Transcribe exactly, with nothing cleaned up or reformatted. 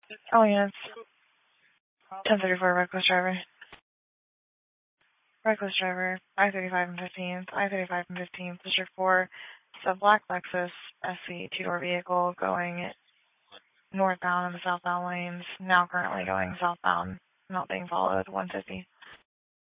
Oh, yeah, it's ten thirty-four, reckless driver. Reckless driver, I thirty-five and fifteenth, I thirty-five and fifteenth, District four. It's a black Lexus S V two-door vehicle going northbound in the southbound lanes, now currently going southbound, not being followed, one fifty.